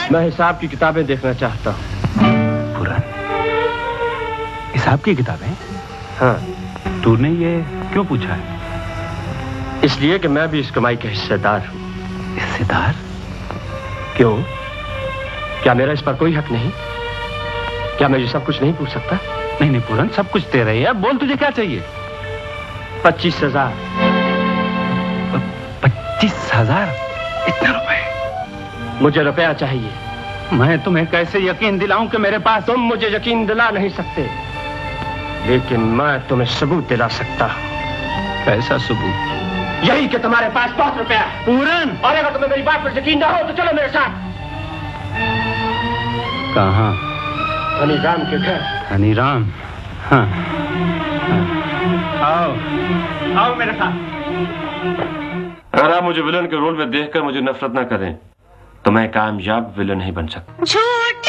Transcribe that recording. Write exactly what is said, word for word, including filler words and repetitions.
मैं हिसाब की किताबें देखना चाहता हूँ। पूरन, हिसाब की किताबें? हाँ। तूने ये क्यों पूछा है? इसलिए कि मैं भी इस कमाई का हिस्सेदार हूँ। हिस्सेदार? क्यों? क्या मेरा इस पर कोई हक नहीं? क्या मैं ये सब कुछ नहीं पूछ सकता? नहीं नहीं पूरन, सब कुछ तेरा ही है। बोल, तुझे क्या चाहिए? पच्चीस हजार। पच्चीस हजार? इतना रुपए? मुझे रुपया चाहिए। मैं तुम्हें कैसे यकीन दिलाऊं कि मेरे पास? तुम मुझे यकीन दिला नहीं सकते, लेकिन मैं तुम्हें सबूत दिला सकता हूँ। कैसा सबूत? यही कि तुम्हारे पास बहुत रुपया है। पूरन! और अगर तुम्हें मेरी बात पर यकीन ना हो तो चलो मेरे साथ। कहाँ? हनीराम के घर। हनीराम? हाँ, हाँ। आओ आओ मेरे साथ। अगर आप मुझे विलन के रोल में देखकर मुझे नफरत ना करें तो मैं कामयाब विलन नहीं बन सकता।